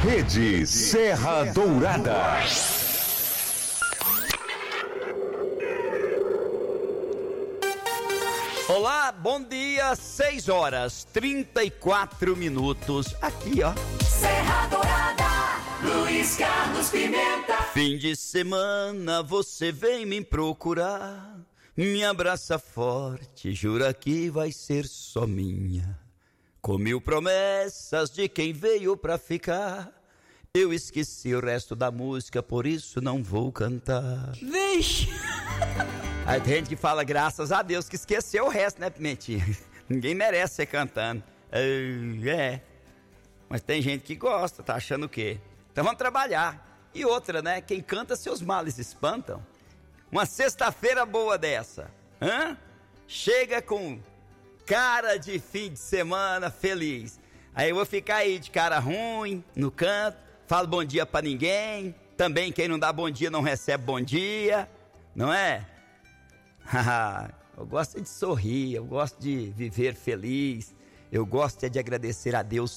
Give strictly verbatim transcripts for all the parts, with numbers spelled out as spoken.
Rede Serra Dourada. Olá, bom dia, seis horas trinta e quatro minutos, aqui ó. Serra Dourada, Luiz Carlos Pimenta. Fim de semana você vem me procurar, me abraça forte, jura que vai ser só minha. Com mil promessas de quem veio pra ficar, eu esqueci o resto da música, por isso não vou cantar. Vixe! Aí tem gente que fala, graças a Deus, que esqueceu o resto, né, Pimentinha? Ninguém merece ser cantando. É, mas tem gente que gosta, tá achando o quê? Então vamos trabalhar. E outra, né, quem canta seus males espantam. Uma sexta-feira boa dessa, hã? Chega com cara de fim de semana feliz. Aí eu vou ficar aí de cara ruim, no canto, falo bom dia pra ninguém. Também quem não dá bom dia não recebe bom dia, não é? Eu gosto de sorrir, eu gosto de viver feliz, eu gosto de agradecer a Deus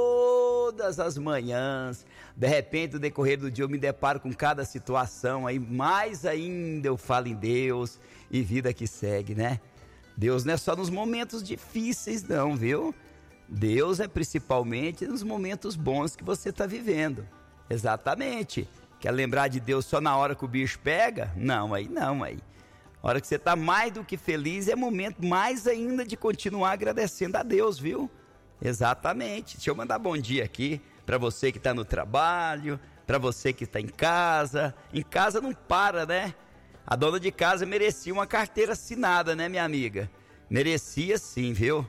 todas as manhãs. De repente, no decorrer do dia, eu me deparo com cada situação, aí mais ainda eu falo em Deus e vida que segue, né? Deus não é só nos momentos difíceis não, viu? Deus é principalmente nos momentos bons que você está vivendo. Exatamente. Quer lembrar de Deus só na hora que o bicho pega? Não, aí não, aí. A hora que você está mais do que feliz é momento mais ainda de continuar agradecendo a Deus, viu? Exatamente. Deixa eu mandar bom dia aqui para você que está no trabalho, para você que está em casa. Em casa não para, né? A dona de casa merecia uma carteira assinada, né, minha amiga? Merecia sim, viu?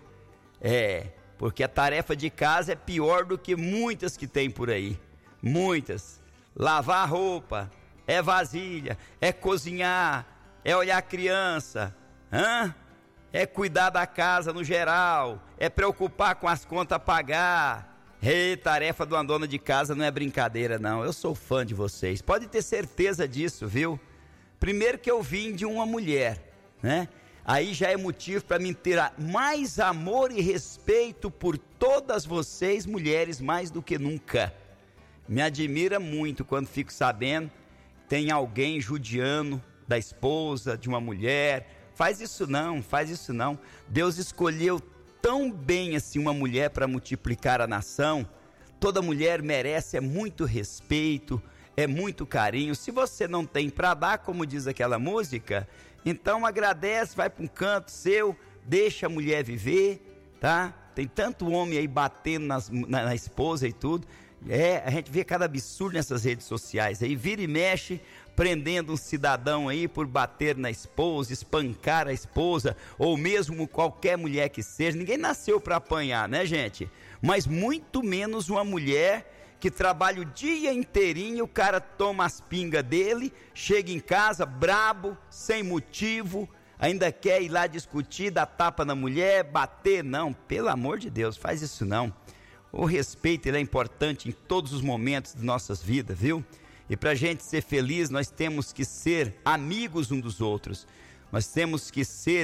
É, porque a tarefa de casa é pior do que muitas que tem por aí. Muitas. Lavar roupa, é vasilha, é cozinhar, é olhar a criança, hã? É cuidar da casa no geral, é preocupar com as contas a pagar. Ei, tarefa de uma dona de casa não é brincadeira não, eu sou fã de vocês, pode ter certeza disso, viu? Primeiro que eu vim de uma mulher, né? Aí já é motivo para mim ter mais amor e respeito por todas vocês, mulheres, mais do que nunca. Me admira muito quando fico sabendo que tem alguém judiando da esposa, de uma mulher. Faz isso não, faz isso não. Deus escolheu tão bem assim uma mulher para multiplicar a nação. Toda mulher merece é muito respeito, é muito carinho. Se você não tem para dar, como diz aquela música, então agradece, vai para um canto seu, deixa a mulher viver, tá? Tem tanto homem aí batendo nas, na, na esposa e tudo. É, a gente vê cada absurdo nessas redes sociais aí, vira e mexe, prendendo um cidadão aí por bater na esposa, espancar a esposa, ou mesmo qualquer mulher que seja. Ninguém nasceu para apanhar, né, gente? Mas muito menos uma mulher que trabalha o dia inteirinho, o cara toma as pingas dele, chega em casa brabo, sem motivo, ainda quer ir lá discutir, dar tapa na mulher, bater. Não, pelo amor de Deus, faz isso não. O respeito ele é importante em todos os momentos de nossas vidas, viu? E para a gente ser feliz, nós temos que ser amigos um dos outros. Nós temos que ser